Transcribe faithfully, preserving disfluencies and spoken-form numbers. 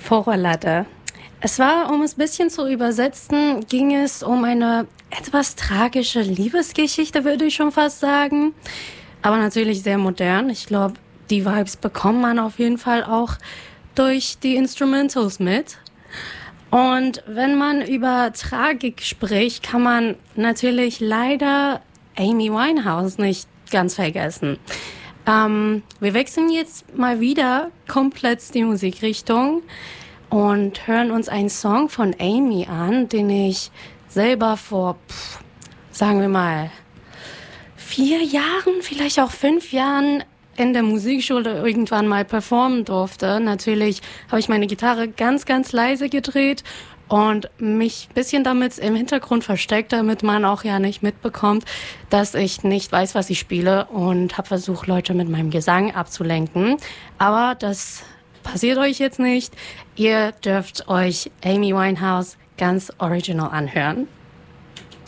Vorrollade. Es war, um es ein bisschen zu übersetzen, ging es um eine etwas tragische Liebesgeschichte, würde ich schon fast sagen. Aber natürlich sehr modern. Ich glaube, die Vibes bekommt man auf jeden Fall auch durch die Instrumentals mit. Und wenn man über Tragik spricht, kann man natürlich leider Amy Winehouse nicht ganz vergessen. Ähm, wir wechseln jetzt mal wieder komplett die Musikrichtung und hören uns einen Song von Amy an, den ich selber vor, pff, sagen wir mal, vier Jahren, vielleicht auch fünf Jahren in der Musikschule irgendwann mal performen durfte. Natürlich habe ich meine Gitarre ganz, ganz leise gedreht und mich ein bisschen damit im Hintergrund versteckt, damit man auch ja nicht mitbekommt, dass ich nicht weiß, was ich spiele, und habe versucht, Leute mit meinem Gesang abzulenken. Aber das passiert euch jetzt nicht. Ihr dürft euch Amy Winehouse ganz original anhören.